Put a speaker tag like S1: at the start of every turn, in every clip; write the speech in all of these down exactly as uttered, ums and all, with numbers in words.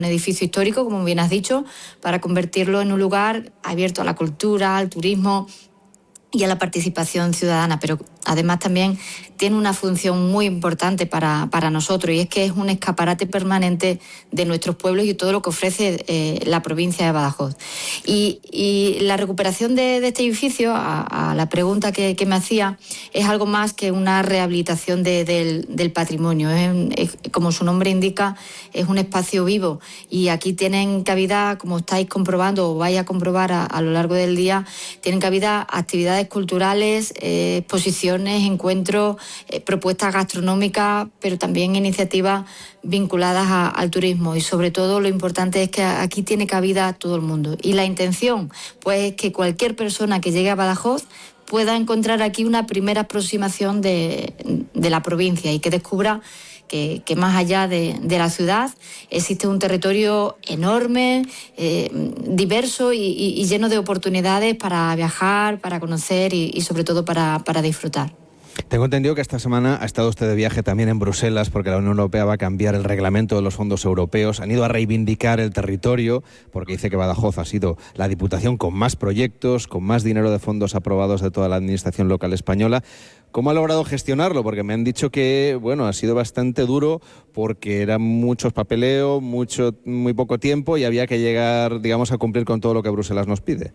S1: un edificio histórico, como bien has dicho, para convertirlo en un lugar abierto a la cultura, al turismo y a la participación ciudadana, pero además también tiene una función muy importante para, para nosotros, y es que es un escaparate permanente de nuestros pueblos y todo lo que ofrece eh, la provincia de Badajoz. Y, y la recuperación de, de este edificio, a, a la pregunta que, que me hacía, es algo más que una rehabilitación de, del, del patrimonio. Es, es, como su nombre indica, es un espacio vivo, y aquí tienen cabida, como estáis comprobando o vais a comprobar a, a lo largo del día, tienen cabida actividades culturales, eh, exposiciones, encuentros, eh, propuestas gastronómicas, pero también iniciativas vinculadas a, al turismo, y sobre todo lo importante es que aquí tiene cabida todo el mundo, y la intención pues es que cualquier persona que llegue a Badajoz pueda encontrar aquí una primera aproximación de, de la provincia, y que descubra Que, que más allá de, de la ciudad existe un territorio enorme, eh, diverso y, y, y lleno de oportunidades para viajar, para conocer y, y sobre todo para, para disfrutar.
S2: Tengo entendido que esta semana ha estado usted de viaje también en Bruselas, porque la Unión Europea va a cambiar el reglamento de los fondos europeos. Han ido a reivindicar el territorio, porque dice que Badajoz ha sido la diputación con más proyectos, con más dinero de fondos aprobados de toda la administración local española. ¿Cómo ha logrado gestionarlo? Porque me han dicho que, bueno, ha sido bastante duro, porque era mucho papeleo, mucho, muy poco tiempo, y había que llegar, digamos, a cumplir con todo lo que Bruselas nos pide.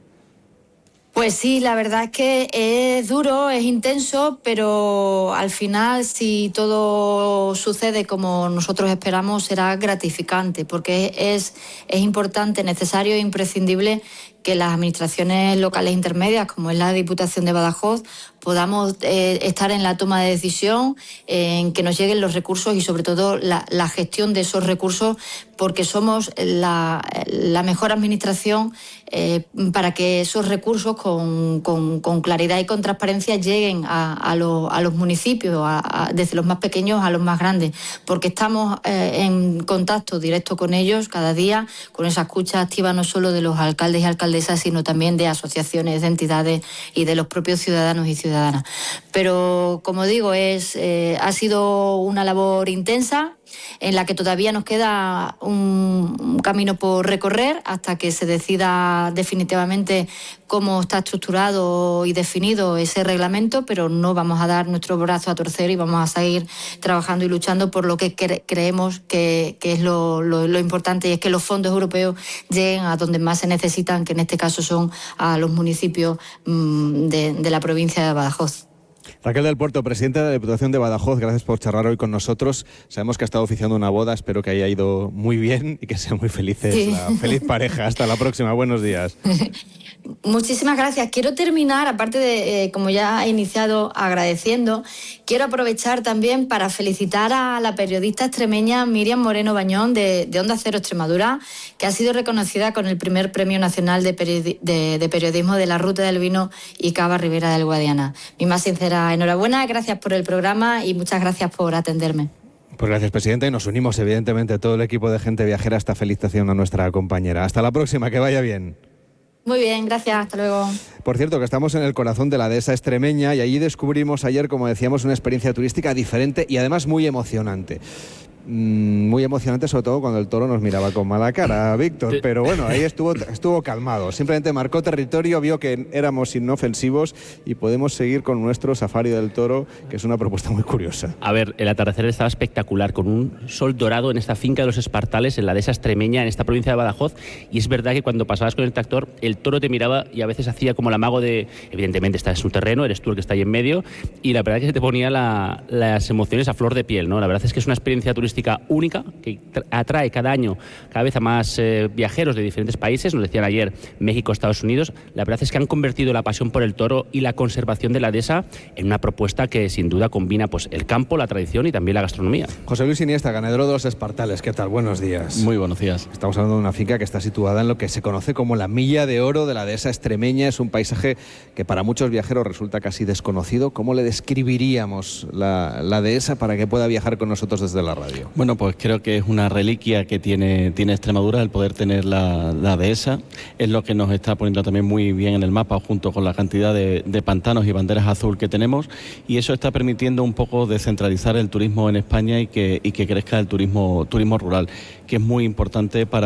S1: Pues sí, la verdad es que es duro, es intenso, pero al final, si todo sucede como nosotros esperamos, será gratificante, porque es, es importante, necesario e imprescindible que las administraciones locales intermedias, como es la Diputación de Badajoz, podamos eh, estar en la toma de decisión, eh, en que nos lleguen los recursos y sobre todo la, la gestión de esos recursos, porque somos la, la mejor administración eh, para que esos recursos con, con, con claridad y con transparencia lleguen a, a, lo, a los municipios, a, a, desde los más pequeños a los más grandes, porque estamos eh, en contacto directo con ellos cada día, con esa escucha activa no solo de los alcaldes y alcaldesas, sino también de asociaciones, de entidades y de los propios ciudadanos y ciudadanas. Pero, como digo, es, eh, ha sido una labor intensa, en la que todavía nos queda un, un camino por recorrer hasta que se decida definitivamente cómo está estructurado y definido ese reglamento, pero no vamos a dar nuestro brazo a torcer y vamos a seguir trabajando y luchando por lo que cre- creemos que, que es lo, lo, lo importante, y es que los fondos europeos lleguen a donde más se necesitan, que en este caso son a los municipios mmm, de, de la provincia de Badajoz.
S2: Raquel del Puerto, presidenta de la Diputación de Badajoz, gracias por charlar hoy con nosotros. Sabemos que ha estado oficiando una boda, espero que haya ido muy bien y que sean muy felices, sí. La feliz pareja. Hasta la próxima, buenos días.
S1: Muchísimas gracias. Quiero terminar, aparte de, eh, como ya he iniciado, agradeciendo, quiero aprovechar también para felicitar a la periodista extremeña Miriam Moreno Bañón de, de Onda Cero Extremadura, que ha sido reconocida con el primer Premio Nacional de, Periodi- de, de Periodismo de la Ruta del Vino y Cava Ribera del Guadiana. Mi más sincera enhorabuena, gracias por el programa y muchas gracias por atenderme.
S2: Pues gracias, presidenta, y nos unimos evidentemente todo el equipo de Gente Viajera a esta felicitación a nuestra compañera. Hasta la próxima, que vaya bien.
S1: Muy bien, gracias, hasta luego.
S2: Por cierto, que estamos en el corazón de la dehesa extremeña y allí descubrimos ayer, como decíamos, una experiencia turística diferente y además muy emocionante. Muy emocionante, sobre todo cuando el toro nos miraba con mala cara, Víctor, pero bueno, ahí estuvo, estuvo calmado, simplemente marcó territorio, vio que éramos inofensivos y podemos seguir con nuestro safari del toro, que es una propuesta muy curiosa.
S3: A ver, el atardecer estaba espectacular, con un sol dorado en esta finca de los Espartales, en la dehesa extremeña, en esta provincia de Badajoz, y es verdad que cuando pasabas con el tractor, el toro te miraba y a veces hacía como el amago de, evidentemente está en su terreno, eres tú el que está ahí en medio, y la verdad es que se te ponía la, las emociones a flor de piel, ¿no? La verdad es que es una experiencia turística única que atrae cada año cada vez a más eh, viajeros de diferentes países. Nos decían ayer México, Estados Unidos. La verdad es que han convertido la pasión por el toro y la conservación de la dehesa en una propuesta que sin duda combina pues el campo, la tradición y también la gastronomía.
S2: José Luis Iniesta, ganadero de los Espartales, ¿qué tal? Buenos días.
S4: Muy buenos días.
S2: Estamos hablando de una finca que está situada en lo que se conoce como la Milla de Oro de la dehesa extremeña. Es un paisaje que para muchos viajeros resulta casi desconocido. ¿Cómo le describiríamos la, la dehesa para que pueda viajar con nosotros desde la radio? Antonio.
S4: Bueno, pues creo que es una reliquia que tiene, tiene Extremadura el poder tener la, la dehesa. Es lo que nos está poniendo también muy bien en el mapa, junto con la cantidad de, de pantanos y banderas azul que tenemos, y eso está permitiendo un poco descentralizar el turismo en España y que, y que crezca el turismo, turismo rural, que es muy importante para